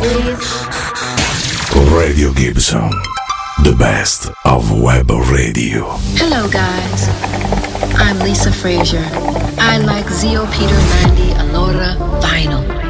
Radio Gibson, the best of web radio. Hello guys, I'm Lisa Frazier. I like Zio Peter Mandy Alora vinyl.